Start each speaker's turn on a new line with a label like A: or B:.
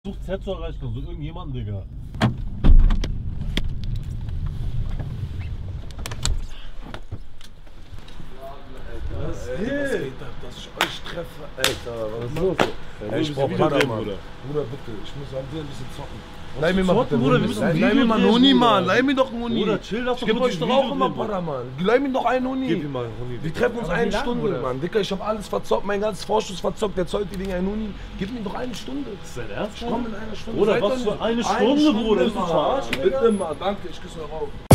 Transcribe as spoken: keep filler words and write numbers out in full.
A: Versucht Z zu erreichen, also irgendjemanden, Digga.
B: Was
A: geht?
B: geht ab, dass ich euch treffe? Alter, was ist los?
A: Ja,
B: Ey, ich brauch
A: Video
B: Bruder,
A: drehen,
B: Mann.
A: Bruder.
B: Bruder, bitte, ich muss an dir ein bisschen zocken.
A: Was
B: Leih mir mal
A: zocken,
B: bitte
A: Bruder?
B: einen
A: Wir
B: Huni.
A: müssen ein
B: Leih
A: Video
B: mir mal einen
A: drehen,
B: Huni,
A: Bruder.
B: Mann. Leih mir doch einen Huni.
A: Bruder, chill, lass
B: Ich
A: doch
B: geb
A: kurz
B: euch
A: ein
B: doch
A: Video
B: auch immer
A: drehen, Bruder.
B: Para, Mann. Leih mir doch einen Huni.
A: Gib ihm mal einen Huni.
B: Wir treffen uns
C: Aber wie
B: eine
C: lang,
B: Stunde,
C: Bruder?
B: Mann. Dicker, ich hab alles verzockt, mein ganzes Vorschuss verzockt. Der zollt die Dinge einen Huni. Gib mir doch eine Stunde.
A: Ist dein Ernst?
B: Ich komm in einer Stunde.
A: Bruder,
B: Seid
A: was
B: doch
A: für
B: nicht-
A: eine Stunde, Bruder? Bist du
B: Mann.
A: verarschen, Digga?
B: Bitte mal, danke, ich küsse eure Augen.